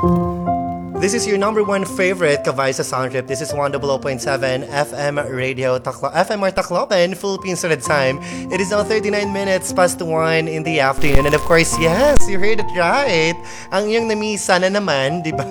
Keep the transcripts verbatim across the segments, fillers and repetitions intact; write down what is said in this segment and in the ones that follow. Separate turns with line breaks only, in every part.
This is your number one favorite Kavay sa Sound Trip. This is one oh oh point seven F M Radio, Taklo, F M R Tacloban, Philippine Standard Time. It is now thirty-nine minutes past one in the afternoon. And of course, yes, you heard it right. Ang iyong namisa na naman, di ba?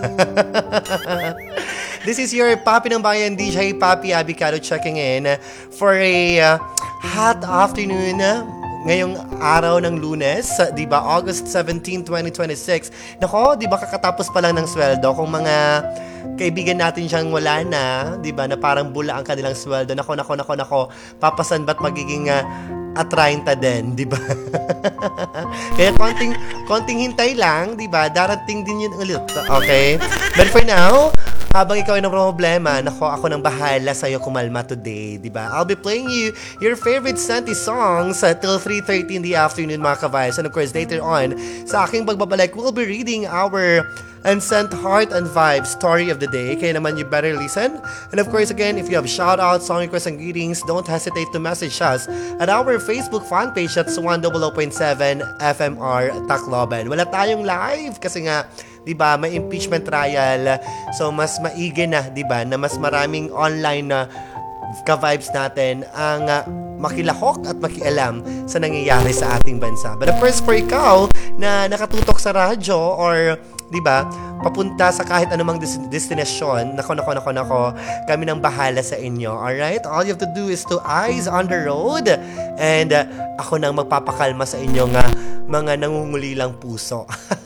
This is your Papi ng Bayan, D J Papi Abicado checking in for a uh, hot afternoon. Uh, ngayong araw ng Lunes, di ba, August seventeenth, twenty twenty-six. Nako, di ba, kakatapos pa lang ng sweldo. Kung mga kaibigan natin siyang wala na, di ba, na parang bula ang kanilang sweldo. Nako, nako, nako, nako, papasan ba't magiging uh, atraynta din, di ba? Kaya konting, konting hintay lang, di ba, darating din yun ulit. Okay? But for now, habang ikaw ay ng problema, nako, ako nang bahala sa'yo kumalma today, di ba? I'll be playing you your favorite Santi songs uh, till three thirty in the afternoon, mga ka-vibes. And of course, later on, sa aking pagbabalik, we'll be reading our Unsent Heart and Vibes story of the day. Kaya naman, you better listen. And of course, again, if you have shout-outs, song requests, and greetings, don't hesitate to message us at our Facebook fan page. That's one oh oh point seven F M R Tacloban. Wala tayong live kasi nga, di ba, may impeachment trial. So, mas maigi na, di ba, na mas maraming online na ka-vibes natin ang uh, makilahok at makialam sa nangyayari sa ating bansa. But of course, for ikaw na nakatutok sa radyo or, di ba, papunta sa kahit anumang des- destinasyon, nako, nako, nako, nako, kami nang bahala sa inyo. Alright? All you have to do is to eyes on the road and uh, ako nang magpapakalma sa inyong uh, mga nangungulilang puso.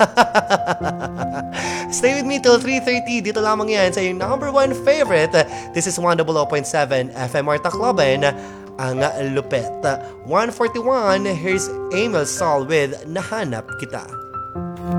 Stay with me till three thirty. Dito lamang yan sa yung number one favorite. This is one oh oh point seven F M R Tacloban, ang lupet. one forty-one, here's Emil Saul with Nahanap Kita.